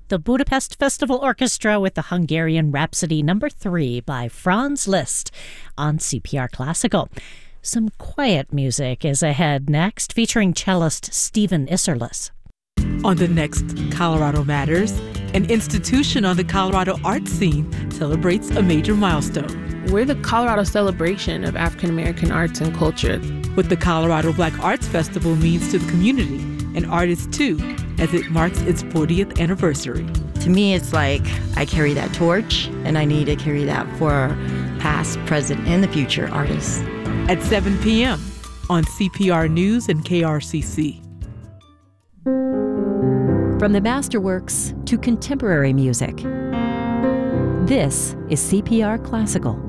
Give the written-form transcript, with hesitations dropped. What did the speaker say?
the Budapest Festival Orchestra with the Hungarian Rhapsody No. 3 by Franz Liszt on CPR Classical. Some quiet music is ahead next, featuring cellist Stephen Isserlis. On the next Colorado Matters, an institution on the Colorado art scene celebrates a major milestone. We're the Colorado celebration of African American arts and culture. What the Colorado Black Arts Festival means to the community and artists too, as it marks its 40th anniversary. To me, it's like I carry that torch, and I need to carry that for past, present, and the future artists. At 7 p.m. on CPR News and KRCC. From the masterworks to contemporary music, this is CPR Classical.